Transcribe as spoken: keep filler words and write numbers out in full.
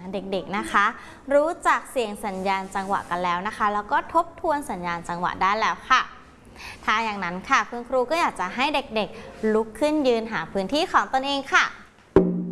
เด็กๆนะคะรู้จักเสียงสัญญาณจังหวะกันแล้วนะคะแล้วก็ทบทวนสัญญาณจังหวะได้แล้วค่ะถ้าอย่างนั้นค่ะคุณครูก็อยากจะให้เด็กๆลุกขึ้นยืนหาพื้นที่ของตนเองค่ะ